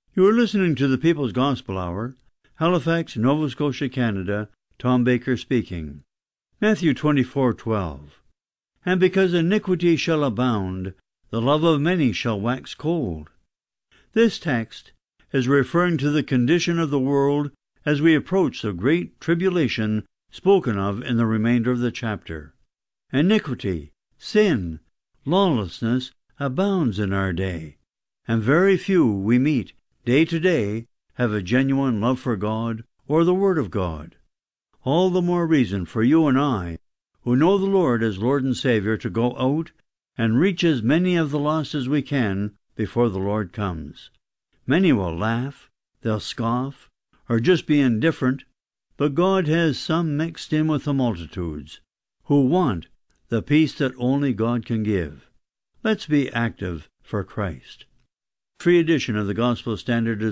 You are listening to the People's Gospel Hour, Halifax, Nova Scotia, Canada. Tom Baker speaking. Matthew 24:12. And because iniquity shall abound, the love of many shall wax cold. This text is referring to the condition of the world as we approach the great tribulation spoken of in the remainder of the chapter. Iniquity, sin, lawlessness abounds in our day, and very few we meet day to day have a genuine love for God or the Word of God. All the more reason for you and I, who know the Lord as Lord and Savior, to go out and reach as many of the lost as we can before the Lord comes. Many will laugh, they'll scoff, or just be indifferent, but God has some mixed in with the multitudes who want the peace that only God can give. Let's be active for Christ. Free edition of the Gospel Standard is